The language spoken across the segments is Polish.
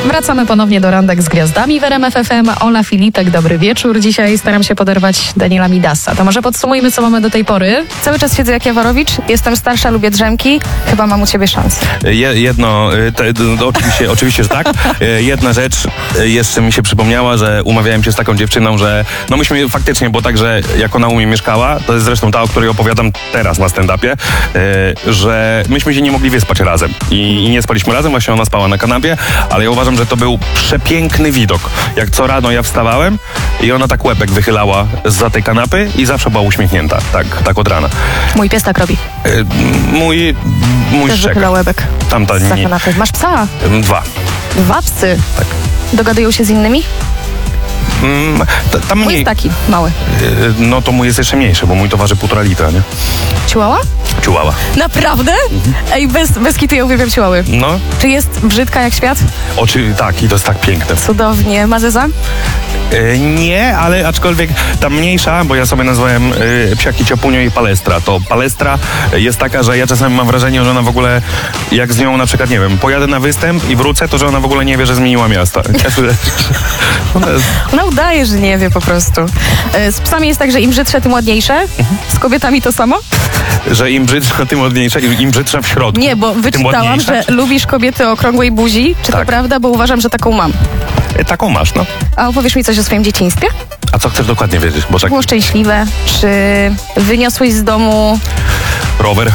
Wracamy ponownie do Randek z Gwiazdami w RMF FM. Ola Filipek, dobry wieczór. Dzisiaj staram się poderwać Daniela Midasa. To może podsumujmy, co mamy do tej pory. Cały czas siedzę jak Jaworowicz, jestem starsza, lubię drzemki, chyba mam u ciebie szansę. Oczywiście, że tak. Jedna rzecz jeszcze mi się przypomniała, że umawiałem się z taką dziewczyną, że no myśmy faktycznie, bo tak, że jak ona u mnie mieszkała, to jest zresztą ta, o której opowiadam teraz na stand-upie, że myśmy się nie mogli wyspać razem i nie spaliśmy razem, właśnie ona spała na kanapie, ale ja uważam, że to był przepiękny widok. Jak co rano ja wstawałem i ona tak łebek wychylała zza tej kanapy i zawsze była uśmiechnięta, tak od rana. Mój pies tak robi. Mój Też szczek. wychyla łebek. Tamta Zza nie. kanapy. Masz psa? 2. 2 psy. Tak. Dogadują się z innymi? Tam Mój mniej. jest taki, mały. No to mój jest jeszcze mniejszy, bo mój to waży 1,5 litra, nie? Chihuahua? Ciułała. Naprawdę? Ej, bez kitu ja uwielbiam chihuahuy. No, Czy jest brzydka jak świat? tak, i to jest tak piękne. Cudownie. Ma zeza? Nie, ale aczkolwiek ta mniejsza, bo ja sobie nazwałem psiaki Ciapunio i Palestra, to Palestra jest taka, że ja czasami mam wrażenie, że ona w ogóle, jak z nią na przykład, nie wiem, pojadę na występ i wrócę, to że ona w ogóle nie wie, że zmieniła miasta. Ona udaje, że nie wie po prostu. Z psami jest tak, że im brzydsze, tym ładniejsze. Z kobietami to samo? Że im brzydsza, tym ładniejsza, im brzydsza w środku. Nie, bo tym wyczytałam, ładniejsza. że lubisz kobiety o okrągłej buzi. Czy to Tak. prawda? Bo uważam, że taką mam. Taką masz, no. A opowiesz mi coś o swoim dzieciństwie? A co chcesz dokładnie wiedzieć? Bo Było szczęśliwe? Czy wyniosłeś z domu rower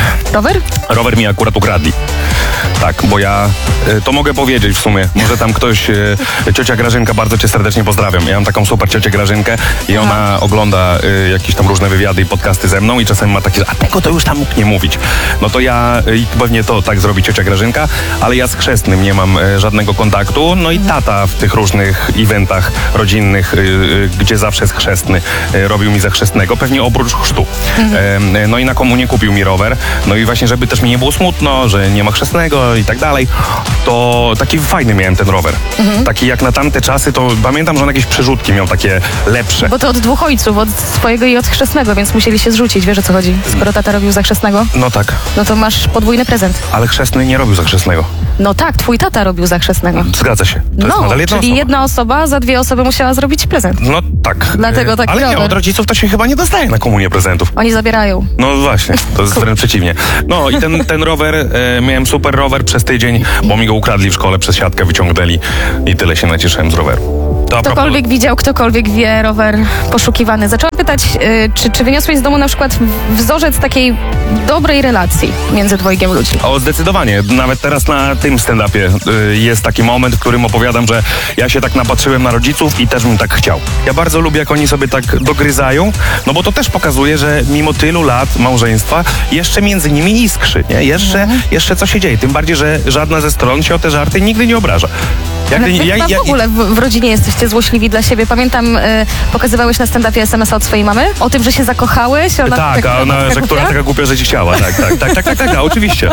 rower? mi akurat ukradli. Tak, bo ja, to mogę powiedzieć w sumie, może tam ktoś, ciocia Grażynka, bardzo cię serdecznie pozdrawiam. Ja mam taką super ciocię Grażynkę i ona ogląda jakieś tam różne wywiady i podcasty ze mną i czasami ma takie, a tego to już tam mógł nie mówić. No to ja, i pewnie to tak zrobi ciocia Grażynka, ale ja z chrzestnym nie mam żadnego kontaktu, no i tata w tych różnych eventach rodzinnych, gdzie zawsze jest chrzestny, robił mi za chrzestnego, pewnie oprócz chrztu. No i na komunię kupił mi rower, no i właśnie, żeby też mi nie było smutno, że nie ma chrzestnego i tak dalej, to taki fajny miałem ten rower. Taki jak na tamte czasy, to pamiętam, że on jakieś przerzutki miał takie lepsze. Bo to od 2 ojców, od swojego i od chrzestnego, więc musieli się zrzucić. Wiesz, o co chodzi? Skoro tata robił za chrzestnego, No tak, no to masz podwójny prezent. ale chrzestny nie robił za chrzestnego. No tak, twój tata robił za chrzestnego. Zgadza się. To jest nadal jedna czyli osoba. jedna osoba za 2 osoby musiała zrobić prezent. No tak. Dlatego taki ale nie, rower. od rodziców to się chyba nie dostaje na komunię prezentów. Oni zabierają. No właśnie, to jest wręcz przeciwnie. No i ten rower, miałem super rower przez tydzień, bo mi go ukradli w szkole, przez siatkę wyciągnęli i tyle się nacieszyłem z roweru. To a propos- Ktokolwiek widział, ktokolwiek wie, rower poszukiwany. Zaczęłam pytać, czy wyniosłeś z domu na przykład wzorzec takiej dobrej relacji między dwojgiem ludzi? O, zdecydowanie. Nawet teraz na tym stand-upie jest taki moment, w którym opowiadam, że ja się tak napatrzyłem na rodziców i też bym tak chciał. Ja bardzo lubię, jak oni sobie tak dogryzają, no bo to też pokazuje, że mimo tylu lat małżeństwa jeszcze między nimi iskrzy, nie? Jeszcze co się dzieje. Tym bardziej, że żadna ze stron się o te żarty nigdy nie obraża. Ale wy chyba w ogóle w rodzinie jesteście złośliwi dla siebie. Pamiętam, pokazywałeś na stand-upie SMS-a od swojej mamy o tym, że się zakochałeś. Ona Tak, a ona, że która taka głupia, że ci chciała. Tak, oczywiście.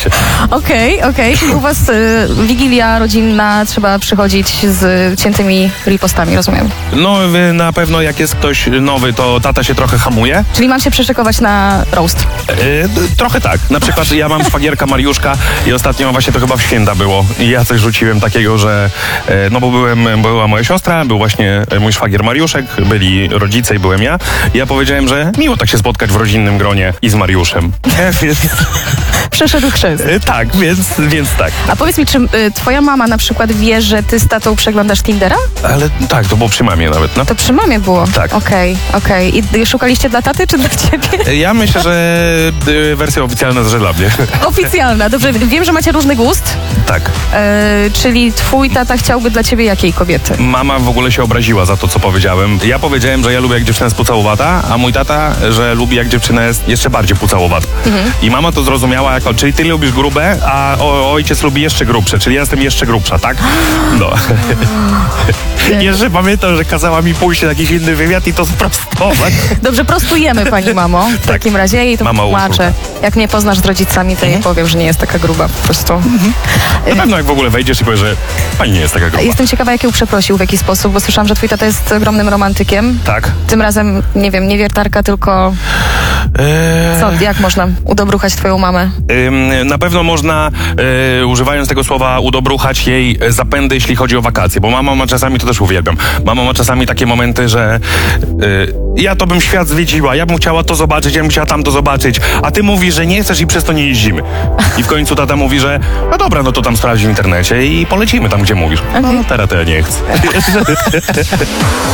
Okej. Czyli u was wigilia rodzinna, trzeba przychodzić z ciętymi ripostami, rozumiem. No na pewno jak jest ktoś nowy, to tata się trochę hamuje. Czyli mam się przyszykować na roast. Trochę tak. Na przykład ja mam szwagierka Mariuszka i ostatnio właśnie to chyba w święta było. I ja coś rzuciłem takiego, że no bo była moja siostra, był właśnie mój szwagier Mariuszek, byli rodzice i byłem ja. I ja powiedziałem, że miło tak się spotkać w rodzinnym gronie i z Mariuszem. Przeszedł chrzest. Tak, więc tak. A powiedz mi, czy twoja mama na przykład wie, że ty z tatą przeglądasz Tindera? Ale tak, to było przy mamie nawet, no. To przy mamie było? Tak. Okej. I szukaliście dla taty, czy dla ciebie? Ja myślę, że wersja oficjalna jest, że dla mnie. Oficjalna, dobrze. Wiem, że macie różny gust. Tak. Czyli twój tata chciałby dla ciebie jakiej kobiety? Mama w ogóle się obraziła za to, co powiedziałem. Ja powiedziałem, że ja lubię, jak dziewczyna jest pucałowata, a mój tata, że lubi, jak dziewczyna jest jeszcze bardziej pucałowata. I mama to zrozumiała jako, czyli ty lubisz grube, a ojciec lubi jeszcze grubsze, czyli ja jestem jeszcze grubsza, tak? No. Jeszcze pamiętam, że kazała mi pójść na jakiś inny wywiad i to sprostować. Dobrze, prostujemy, pani mamo. W takim razie ja jej to Mama tłumaczę. Jak mnie poznasz z rodzicami, to nie powiem, że nie jest taka gruba po prostu. Na pewno jak w ogóle wejdziesz i powiesz, że pani nie jest taka gruba. Jestem ciekawa, jak ją przeprosił, w jaki sposób, bo słyszałam, że twój tata jest ogromnym romantykiem. Tak. Tym razem, nie wiem, nie wiertarka, tylko... Jak można udobruchać twoją mamę? Na pewno można, używając tego słowa, udobruchać jej zapędy, jeśli chodzi o wakacje, bo mama ma czasami, to też uwielbiam, mama ma czasami takie momenty, że ja to bym świat zwiedziła, ja bym chciała to zobaczyć, ja bym chciała tamto zobaczyć, a ty mówisz, że nie chcesz i przez to nie jeździmy. I w końcu tata mówi, że no dobra, no to tam sprawdź w internecie i polecimy tam, gdzie mówisz. No teraz to ja nie chcę.